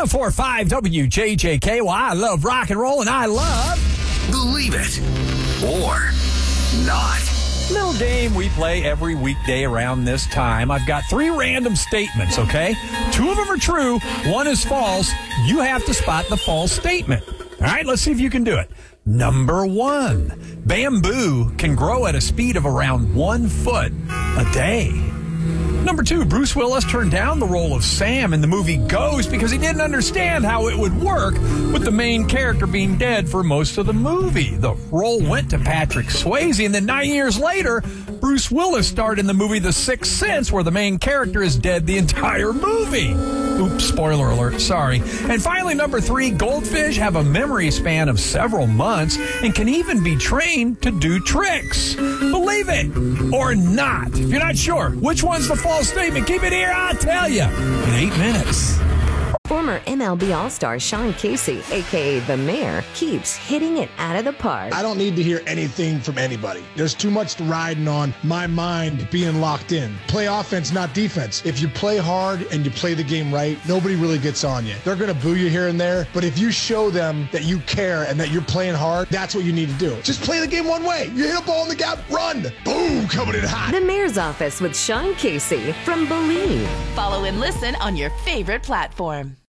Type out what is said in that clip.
104.5 WJJK. Well, I love rock and roll, and I love... Believe it or not. Little game we play every weekday around this time. I've got 3 random statements, okay? 2 of them are true. 1 is false. You have to spot the false statement. All right, let's see if you can do it. Number 1. Bamboo can grow at a speed of around 1 foot a day. Number 2, Bruce Willis turned down the role of Sam in the movie Ghost because he didn't understand how it would work with the main character being dead for most of the movie. The role went to Patrick Swayze, and then 9 years later, Bruce Willis starred in the movie The Sixth Sense, where the main character is dead the entire movie. Oops, spoiler alert, sorry. And finally, number 3, goldfish have a memory span of several months and can even be trained to do tricks. Believe it or not. If you're not sure which one's the false statement, keep it here, I'll tell you in 8 minutes. Former MLB All-Star Sean Casey, a.k.a. The Mayor, keeps hitting it out of the park. I don't need to hear anything from anybody. There's too much riding on my mind being locked in. Play offense, not defense. If you play hard and you play the game right, nobody really gets on you. They're going to boo you here and there, but if you show them that you care and that you're playing hard, that's what you need to do. Just play the game one way. You hit a ball in the gap, run. Boom, coming in hot. The Mayor's Office with Sean Casey from Believe. Follow and listen on your favorite platform.